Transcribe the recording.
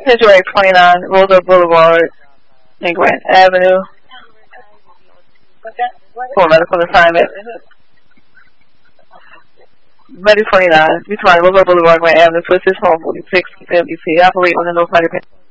Situate 29 Roosevelt Boulevard and Grant Avenue for medical assignment. Medical 29, between Roosevelt Boulevard and Grant Avenue, 46 home 46 MDC. Operate on the North Miami.